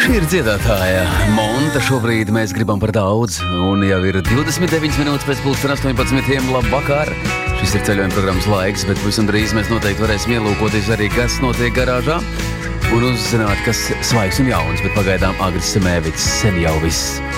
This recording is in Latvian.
Ir dziedātāja Monta, šobrīd mēs gribam par daudz, un jau ir 29 minūtes pēc pulksten 18. Labvakar. Šis ir ceļojuma programmas laiks, bet pavisam drīz mēs noteikti varēsim ielūkoties arī, kas notiek garāžā, un uzzināt, kas svaigs un jauns, bet pagaidām Agris Semēvics sen jau viss.